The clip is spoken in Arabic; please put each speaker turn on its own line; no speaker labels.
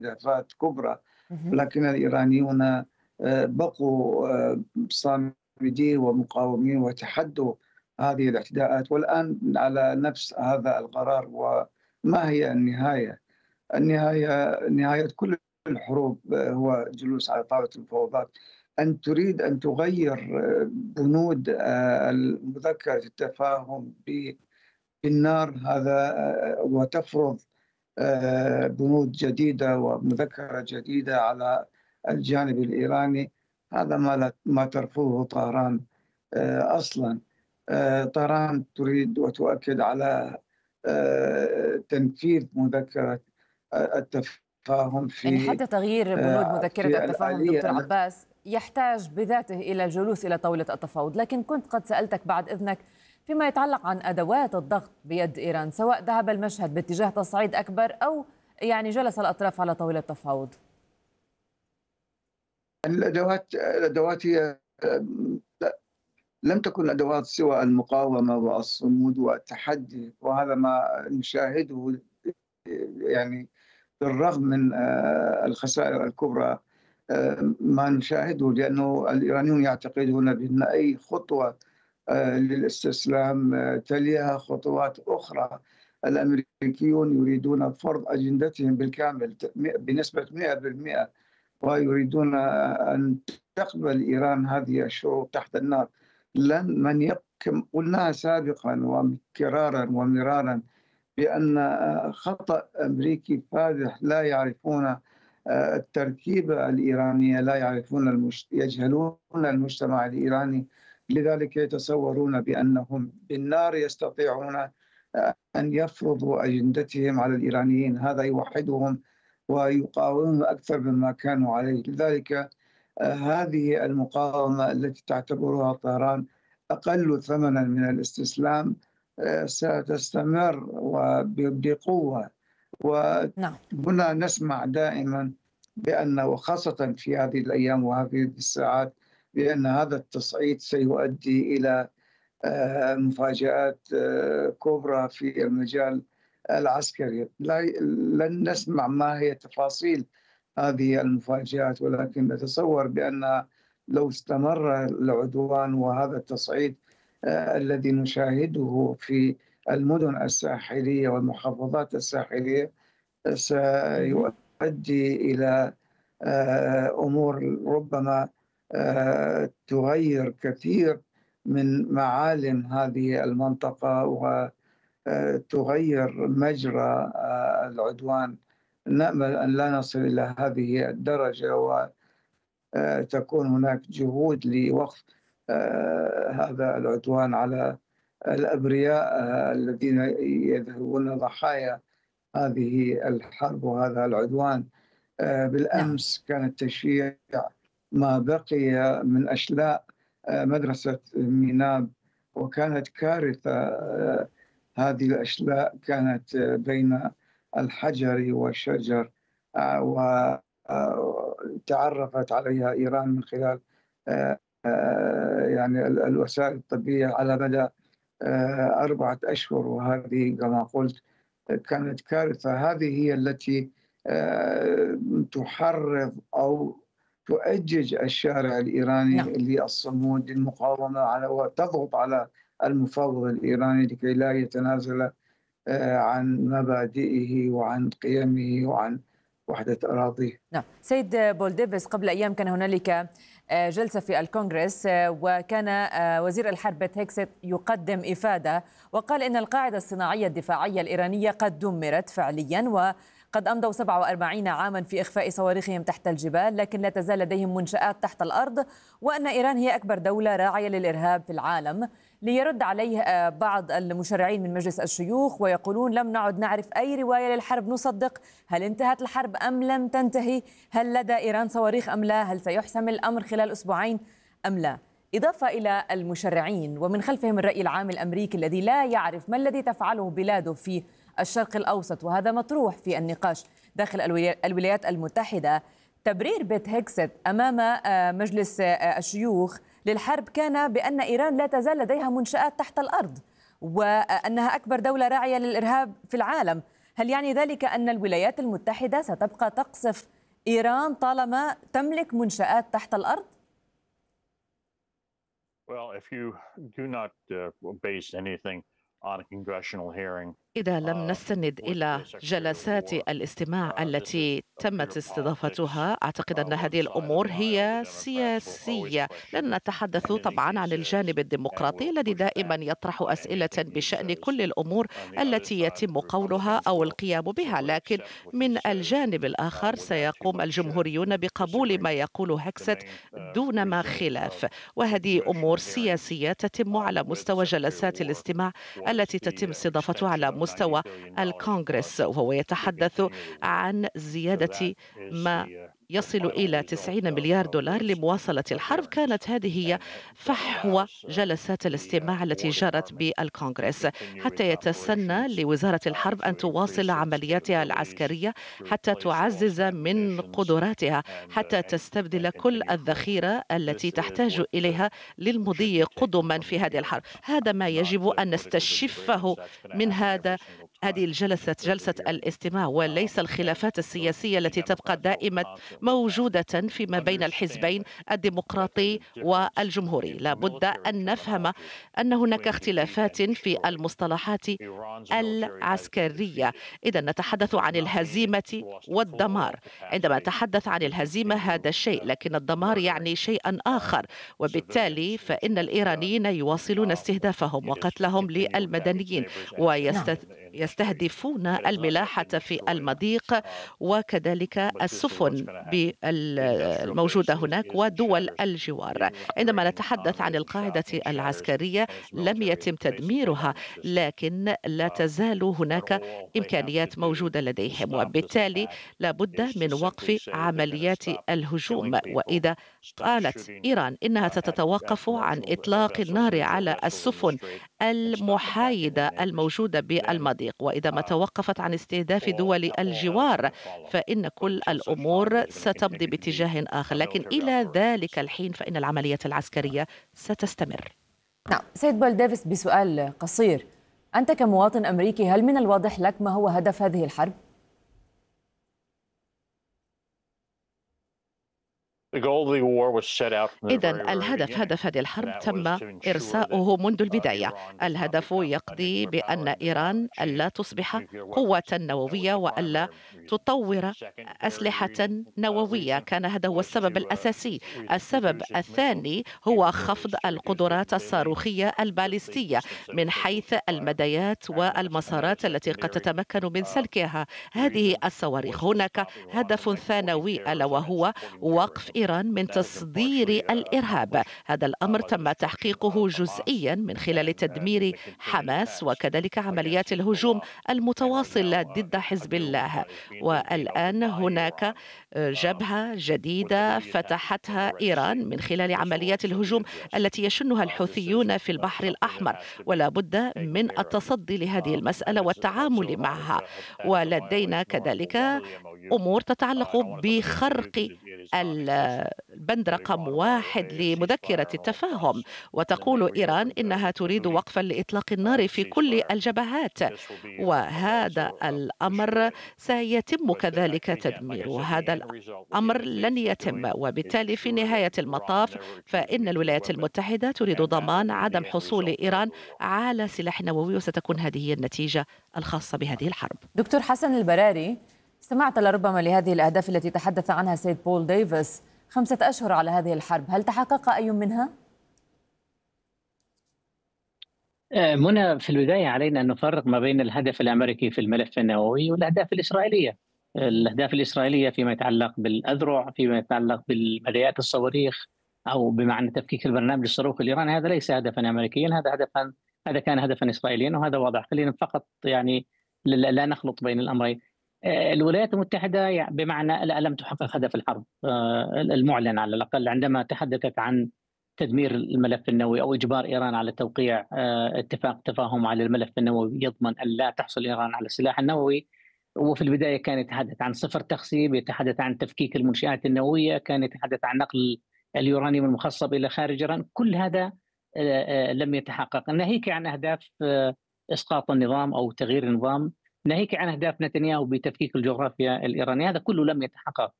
استهدافات كبرى،
مهم.
ولكن الإيرانيون بقوا صامدين ومقاومين وتحدوا هذه الاعتداءات. والآن على نفس هذا القرار. وما هي النهاية؟ نهاية كل الحروب هو جلوس على طاولة المفاوضات. أن تريد أن تغير بنود مذكرة التفاهم بالنار، هذا وتفرض بنود جديدة ومذكرة جديدة على الجانب الإيراني. هذا ما ترفضه طهران أصلا. طهران تريد وتؤكد على تنفيذ مذكرة التفاهم
يعني حتى تغيير بنود مذكرة
في
التفاهم
الآلية
دكتور
التي
عباس يحتاج بذاته إلى الجلوس إلى طاولة التفاوض، لكن كنت قد سألتك بعد إذنك فيما يتعلق عن أدوات الضغط بيد إيران، سواء ذهب المشهد باتجاه تصعيد أكبر أو يعني جلس الأطراف على طاولة التفاوض.
الأدوات هي لم تكن أدوات سوى المقاومة والصمود والتحدي، وهذا ما نشاهده يعني بالرغم من الخسائر الكبرى. ما نشاهده لأنه الإيرانيون يعتقدون بأن أي خطوة للاستسلام تليها خطوات أخرى. الأمريكيون يريدون فرض أجندتهم بالكامل بنسبة 100%، ويريدون أن تقبل إيران هذه الشروط تحت النار. لن من يبكم قلناها سابقا وكرارا ومرارا بأن خطأ أمريكي فادح. لا يعرفون التركيبة الإيرانية، لا يعرفون يجهلون المجتمع الإيراني. لذلك يتصورون بأنهم بالنار يستطيعون أن يفرضوا أجندتهم على الإيرانيين. هذا يوحدهم ويقاومون أكثر مما كانوا عليه. لذلك هذه المقاومة التي تعتبرها طهران أقل ثمنا من الاستسلام ستستمر وبقوة.
نعم.
وهنا نسمع دائما بأن، وخاصة في هذه الأيام وهذه الساعات، بأن هذا التصعيد سيؤدي إلى مفاجآت كبرى في المجال العسكري. لن نسمع ما هي تفاصيل هذه المفاجآت، ولكن نتصور بأن لو استمر العدوان وهذا التصعيد الذي نشاهده في المدن الساحلية والمحافظات الساحلية سيؤدي إلى أمور ربما تغير كثير من معالم هذه المنطقة وتغير مجرى العدوان. نأمل أن لا نصل إلى هذه الدرجة، وتكون هناك جهود لوقف هذا العدوان على الأبرياء الذين يذهبون ضحايا هذه الحرب وهذا العدوان.
نعم.
بالأمس كان التشييع ما بقي من أشلاء مدرسة ميناب، وكانت كارثة. هذه الأشلاء كانت بين الحجر والشجر، وتعرفت عليها إيران من خلال يعني الوسائل الطبية على مدى 4 أشهر. وهذه كما قلت كانت كارثة. هذه هي التي تحرض أو تؤجج الشارع الإيراني
نعم.
للصمود للمقاومة وتضغط على المفاوض الإيراني لكي لا يتنازل عن مبادئه وعن قيمه وعن وحدة أراضيه.
نعم سيد بول ديفيس، قبل أيام كان هنالك جلسة في الكونغرس، وكان وزير الحرب بيت هيكسيت يقدم إفادة، وقال إن القاعدة الصناعية الدفاعية الإيرانية قد دمرت فعليا، وقد أمضوا 47 عاما في إخفاء صواريخهم تحت الجبال، لكن لا تزال لديهم منشآت تحت الأرض، وأن إيران هي أكبر دولة راعية للإرهاب في العالم. ليرد عليه بعض المشرعين من مجلس الشيوخ ويقولون لم نعد نعرف أي رواية للحرب نصدق. هل انتهت الحرب أم لم تنتهي؟ هل لدى إيران صواريخ أم لا؟ هل سيحسم الأمر خلال أسبوعين أم لا؟ إضافة إلى المشرعين ومن خلفهم الرأي العام الأمريكي الذي لا يعرف ما الذي تفعله بلاده في الشرق الأوسط، وهذا مطروح في النقاش داخل الولايات المتحدة. تبرير بيت هيكسيت أمام مجلس الشيوخ للحرب كان بأن إيران لا تزال لديها منشآت تحت الأرض، وأنها أكبر دولة راعية للإرهاب في العالم. هل يعني ذلك أن الولايات المتحدة ستبقى تقصف إيران طالما تملك منشآت تحت الأرض؟
Well, if you do not base anything on a congressional hearing,
إذا لم نستند إلى جلسات الاستماع التي تمت استضافتها، أعتقد أن هذه الأمور هي سياسية. لن نتحدث طبعا عن الجانب الديمقراطي الذي دائما يطرح أسئلة بشأن كل الأمور التي يتم قولها أو القيام بها، لكن من الجانب الآخر سيقوم الجمهوريون بقبول ما يقول هيكست دون ما خلاف، وهذه أمور سياسية تتم على مستوى جلسات الاستماع التي تتم استضافتها على مستوى الكونغرس، وهو يتحدث عن زيادة ما يصل إلى 90 مليار دولار لمواصلة الحرب. كانت هذه هي فحوى جلسات الاستماع التي جرت بالكونغرس حتى يتسنى لوزارة الحرب أن تواصل عملياتها العسكرية، حتى تعزز من قدراتها، حتى تستبدل كل الذخيرة التي تحتاج إليها للمضي قدما في هذه الحرب. هذا ما يجب أن نستشفه من هذه جلسة الاستماع، وليس الخلافات السياسية التي تبقى دائما موجودة فيما بين الحزبين الديمقراطي والجمهوري. لا بد أن نفهم أن هناك اختلافات في المصطلحات العسكرية. إذا نتحدث عن الهزيمة والدمار. عندما نتحدث عن الهزيمة هذا شيء، لكن الدمار يعني شيئا آخر، وبالتالي فإن الإيرانيين يواصلون استهدافهم وقتلهم للمدنيين ويستهدفون الملاحة في المضيق وكذلك السفن الموجودة هناك ودول الجوار. عندما نتحدث عن القاعدة العسكرية لم يتم تدميرها، لكن لا تزال هناك إمكانيات موجودة لديهم، وبالتالي لا بد من وقف عمليات الهجوم. وإذا قالت إيران إنها ستتوقف عن إطلاق النار على السفن المحايدة الموجودة بالمضيق، وإذا ما توقفت عن استهداف دول الجوار، فإن كل الأمور ستمضي باتجاه آخر. لكن إلى ذلك الحين فإن العملية العسكرية ستستمر.
نعم، سيد بول ديفيس، بسؤال قصير، أنت كمواطن أمريكي هل من الواضح لك ما هو هدف هذه الحرب؟
إذن هدف هذه الحرب تم إرساؤه منذ البداية. الهدف يقضي بأن إيران ألا تصبح قوة نووية وألا تطور أسلحة نووية. كان هذا هو السبب الأساسي. السبب الثاني هو خفض القدرات الصاروخية الباليستية من حيث المدايات والمسارات التي قد تتمكن من سلكها هذه الصواريخ. هناك هدف ثانوي ألا وهو وقف إيران من تصدير الإرهاب. هذا الأمر تم تحقيقه جزئيا من خلال تدمير حماس وكذلك عمليات الهجوم المتواصلة ضد حزب الله. والآن هناك جبهة جديدة فتحتها إيران من خلال عمليات الهجوم التي يشنها الحوثيون في البحر الأحمر، ولا بد من التصدي لهذه المسألة والتعامل معها. ولدينا كذلك أمور تتعلق بخرق البند رقم 1 لمذكرة التفاهم، وتقول إيران إنها تريد وقفا لإطلاق النار في كل الجبهات، وهذا الأمر سيتم كذلك تدميره. هذا الأمر لن يتم، وبالتالي في نهاية المطاف فإن الولايات المتحدة تريد ضمان عدم حصول إيران على سلاح نووي، وستكون هذه هي النتيجة الخاصة بهذه الحرب.
دكتور حسن البراري، استمعت لربما لهذه الأهداف التي تحدث عنها سيد بول ديفيس. 5 أشهر على هذه الحرب، هل تحقق أي منها؟
منى، في البداية علينا أن نفرق ما بين الهدف الأمريكي في الملف النووي والأهداف الإسرائيلية. الأهداف الإسرائيلية فيما يتعلق بالأذرع، فيما يتعلق بالمدايات الصواريخ أو بمعنى تفكيك البرنامج الصاروخي الإيراني، هذا ليس هدفا أمريكيا، هذا كان هدفا إسرائيليا، وهذا واضح. خلينا فقط يعني لا نخلط بين الأمرين. الولايات المتحدة بمعنى لم تحقق هدف الحرب المعلن على الأقل، عندما تحدثت عن تدمير الملف النووي أو إجبار إيران على توقيع اتفاق تفاهم على الملف النووي يضمن أن لا تحصل إيران على السلاح النووي. وفي البداية كان يتحدث عن صفر تخصيب، يتحدث عن تفكيك المنشآت النووية، كان يتحدث عن نقل اليورانيوم المخصب إلى خارج إيران. كل هذا لم يتحقق. ناهيك عن أهداف إسقاط النظام أو تغيير النظام، ناهيك عن أهداف نتنياهو بتفكيك الجغرافيا الإيرانية، هذا كله لم يتحقق